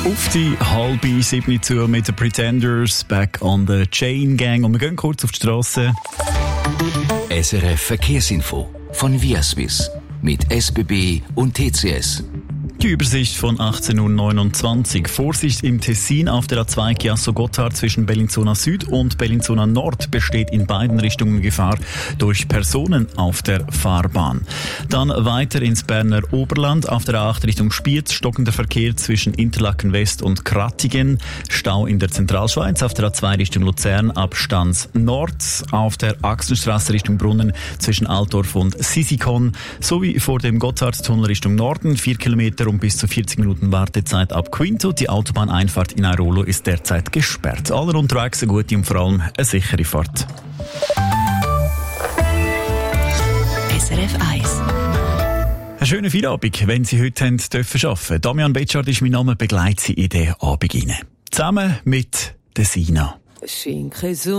Auf die 6:30 zu mit den Pretenders, Back on the Chain Gang. Und wir gehen kurz auf die Strasse. SRF Verkehrsinfo von Viaswiss mit SBB und TCS. Die Übersicht von 18:29 Uhr. Vorsicht im Tessin auf der A2 Chiasso-Gotthard zwischen Bellinzona Süd und Bellinzona Nord besteht in beiden Richtungen Gefahr durch Personen auf der Fahrbahn. Dann weiter ins Berner Oberland auf der A8 Richtung Spiez, stockender Verkehr zwischen Interlaken West und Krattigen, Stau in der Zentralschweiz auf der A2 Richtung Luzern ab Stanz Nord, auf der Axenstrasse Richtung Brunnen zwischen Altdorf und Sisikon sowie vor dem Gotthardtunnel Richtung Norden 4 Kilometer und bis zu 40 Minuten Wartezeit ab Quinto. Die Autobahneinfahrt in Airolo ist derzeit gesperrt. Alle unterwegs eine gute und vor allem eine sichere Fahrt. SRF 1. Einen schönen Feierabend, wenn Sie heute arbeiten dürfen. Damian Betschart ist mein Name, begleite Sie in den Abend rein. Zusammen mit der Sina. Schinken